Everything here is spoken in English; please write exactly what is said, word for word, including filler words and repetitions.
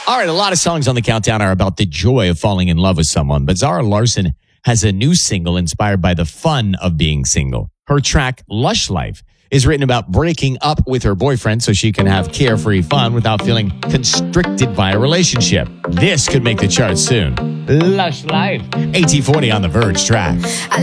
All right, a lot of songs on the countdown are about the joy of falling in love with someone, but Zara Larsson has a new single inspired by the fun of being single. Her track, Lush Life, is written about breaking up with her boyfriend so she can have carefree fun without feeling constricted by a relationship. This could make the charts soon. Lush Life. A T forty on the Verge track. I